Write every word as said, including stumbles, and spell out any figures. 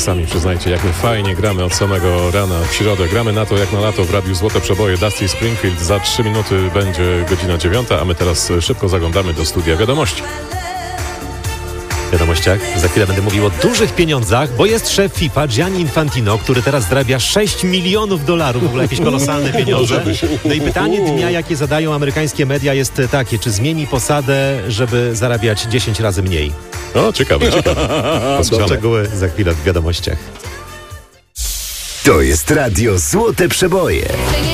sami przyznajcie, jak my fajnie gramy od samego rana w środę. Gramy na to jak na lato w Radiu Złote Przeboje. Dusty Springfield. Za trzy minuty będzie godzina dziewiąta, a my teraz szybko zaglądamy do studia wiadomości. W wiadomościach za chwilę będę mówił o dużych pieniądzach, bo jest szef FIFA Gianni Infantino, który teraz zarabia sześć milionów dolarów, w ogóle jakieś kolosalne pieniądze. No i pytanie dnia, jakie zadają amerykańskie media, jest takie, czy zmieni posadę, żeby zarabiać dziesięć razy mniej. O, ciekawe, ciekawe. Szczegóły za chwilę w wiadomościach. To jest Radio Złote Przeboje.